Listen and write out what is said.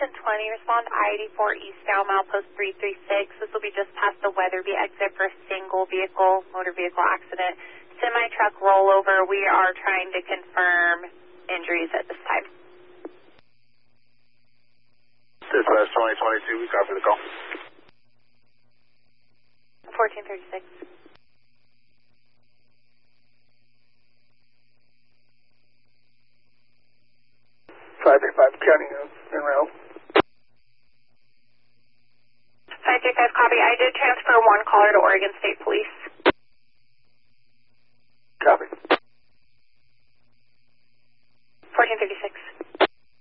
Station 20, respond I-84 eastbound, milepost 336. This will be just past the Weatherby exit for a single vehicle, motor vehicle accident. Semi-truck rollover. We are trying to confirm injuries at this time. Dispatch 2022, we copy the call. 1436. 535 county en route. 535 copy. I did transfer one caller to Oregon State Police. Copy. 1436.